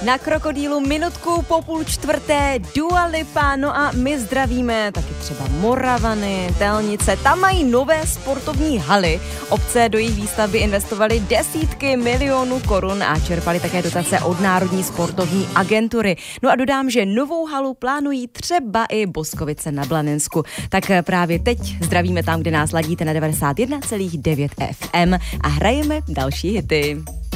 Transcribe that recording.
Na Krokodýlu minutku po 3:30 Dua Lipa, no a my zdravíme taky třeba Moravany, Telnice, tam mají nové sportovní haly. Obce do jejich výstavby investovaly desítky milionů korun a čerpali také dotace od Národní sportovní agentury. No a dodám, že novou halu plánují třeba i Boskovice na Blanensku. Tak právě teď zdravíme tam, kde nás ladíte na 91,9 FM a hrajeme další hity.